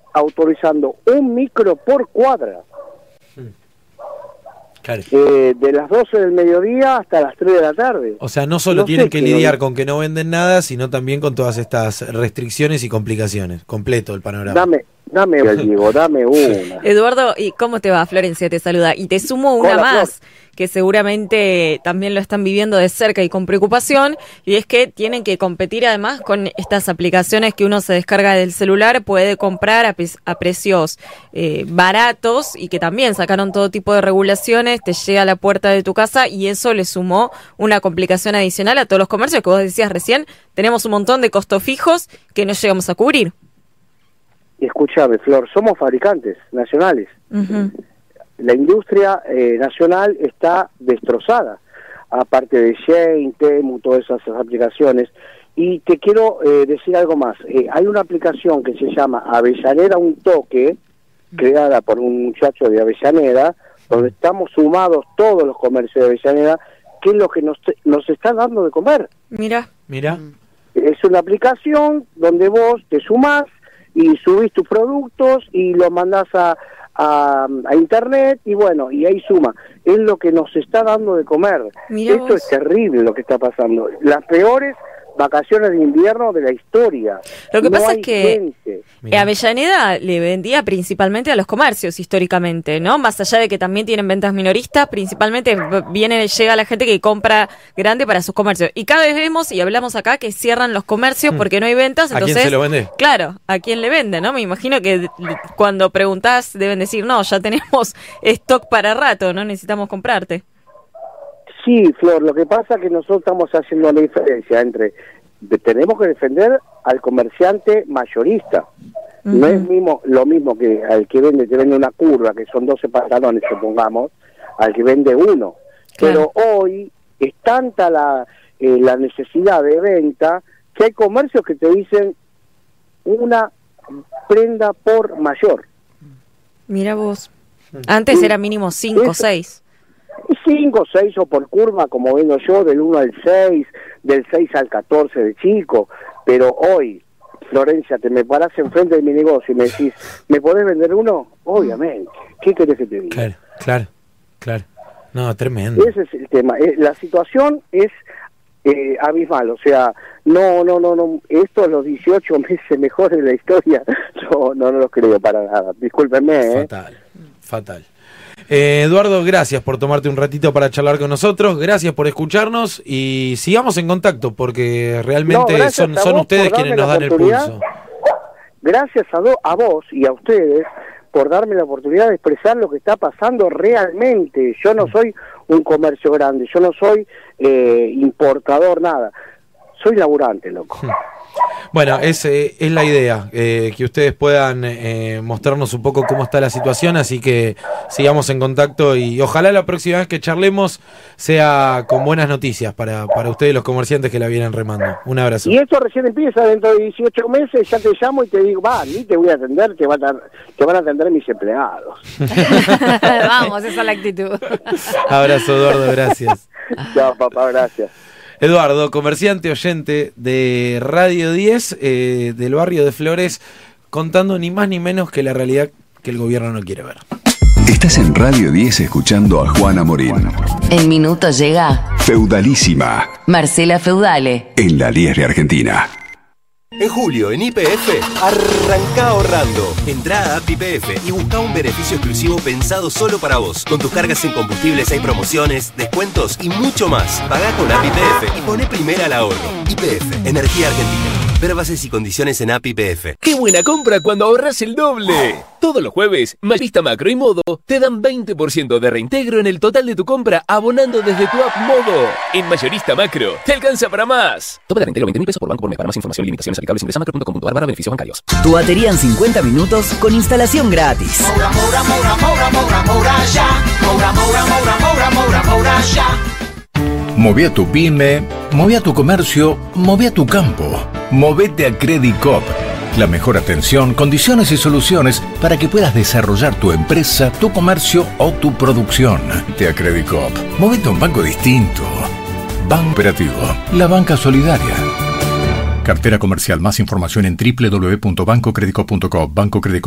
autorizando 1 micro por cuadra. Claro. De las 12 del mediodía hasta las 3 de la tarde. O sea, no solo tienen que lidiar con que no venden nada, sino también con todas estas restricciones y complicaciones. Completo el panorama. Dame, Diego, dame una. Eduardo, ¿y cómo te va? Florencia te saluda. Y te sumo una más, que seguramente también lo están viviendo de cerca y con preocupación, y es que tienen que competir además con estas aplicaciones que uno se descarga del celular, puede comprar a precios baratos, y que también sacaron todo tipo de regulaciones, te llega a la puerta de tu casa, y eso le sumó una complicación adicional a todos los comercios que vos decías recién. Tenemos un montón de costos fijos que no llegamos a cubrir. Escúchame, Flor, somos fabricantes nacionales. Uh-huh. La industria nacional está destrozada, aparte de Shein, Temu, todas esas aplicaciones. Y te quiero decir algo más. Hay una aplicación que se llama Avellaneda Un Toque, creada por un muchacho de Avellaneda, donde estamos sumados todos los comercios de Avellaneda, que es lo que nos está dando de comer. Mira. Es una aplicación donde vos te sumás y subís tus productos y los mandás a internet, y bueno, y ahí suma. Es lo que nos está dando de comer. Mirá Esto vos. es terrible lo que está pasando. Las peores vacaciones de invierno de la historia. Lo que no pasa hay es que gente. Avellaneda le vendía principalmente a los comercios históricamente, ¿no? Más allá de que también tienen ventas minoristas, principalmente llega la gente que compra grande para sus comercios. Y cada vez vemos y hablamos acá que cierran los comercios porque no hay ventas. Entonces, ¿a quién se lo vende? Claro, ¿a quién le vende, no? Me imagino que cuando preguntás deben decir, no, ya tenemos stock para rato, no necesitamos comprarte. Sí, Flor, lo que pasa es que nosotros estamos haciendo la diferencia entre tenemos que defender al comerciante mayorista. Uh-huh. No es lo mismo que al que te vende una curva, que son 12 pantalones, supongamos, al que vende uno. Claro. Pero hoy es tanta la necesidad de venta que hay comercios que te dicen una prenda por mayor. Mira vos. Antes era mínimo 5 o 6. 5, 6 o por curva, como vendo yo, del 1 al 6, del 6 al 14 de chico. Pero hoy, Florencia, te me parás enfrente de mi negocio y me decís, ¿me podés vender uno? Obviamente. ¿Qué querés que te diga? Claro. No, tremendo. Ese es el tema. La situación es abismal. O sea, no. Esto los 18 meses mejores de la historia, no los creo para nada. Discúlpenme. Fatal. Eduardo, gracias por tomarte un ratito para charlar con nosotros, gracias por escucharnos y sigamos en contacto porque realmente son ustedes quienes nos dan el pulso. Gracias a vos y a ustedes por darme la oportunidad de expresar lo que está pasando realmente. Yo no soy un comercio grande, yo no soy importador, nada. Soy laburante, loco. Bueno, es la idea, que ustedes puedan mostrarnos un poco cómo está la situación, así que sigamos en contacto y ojalá la próxima vez que charlemos sea con buenas noticias para ustedes los comerciantes que la vienen remando. Un abrazo. Y esto recién empieza, dentro de 18 meses ya te llamo y te digo, ni te voy a atender, te van a atender mis empleados. Vamos, esa es la actitud. Abrazo, Eduardo, gracias. Chao, papá, gracias. Eduardo, comerciante oyente de Radio 10, del barrio de Flores, contando ni más ni menos que la realidad que el gobierno no quiere ver. Estás en Radio 10 escuchando a Juana Morín. En minutos llega Feudalísima. Marcela Feudale. En la Liesre Argentina. En julio, en YPF, arranca ahorrando. Entrá a App YPF y busca un beneficio exclusivo pensado solo para vos. Con tus cargas en combustibles hay promociones, descuentos y mucho más. Pagá con App YPF y poné primera al ahorro. YPF, Energía Argentina. Ver bases y condiciones en App YPF. ¡Qué buena compra cuando ahorras el doble! Todos los jueves, Mayorista Macro y Modo te dan 20% de reintegro en el total de tu compra abonando desde tu app Modo. En Mayorista Macro, te alcanza para más. Tope de reintegro 20.000 pesos por banco por mes. Para más información y limitaciones aplicables ingresa macro.com.ar/beneficios bancarios. Tu batería en 50 minutos con instalación gratis. Moví a tu pyme, moví a tu comercio, moví a tu campo. Movete a Credicop. La mejor atención, condiciones y soluciones para que puedas desarrollar tu empresa, tu comercio o tu producción. Te a Credicop. Movete a un banco distinto. Banco Operativo, la banca solidaria. Cartera comercial. Más información en www.bancocredicop.com. Banco Credicop.